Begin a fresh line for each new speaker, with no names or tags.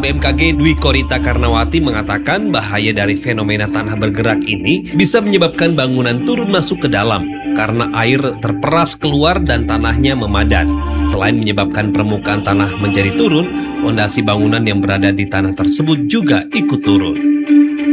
BMKG Dwi Korita Karnawati mengatakan bahaya dari fenomena tanah bergerak ini bisa menyebabkan bangunan turun masuk ke dalam karena air terperas keluar dan tanahnya memadat. Selain menyebabkan permukaan tanah menjadi turun, fondasi bangunan yang berada di tanah tersebut juga ikut turun.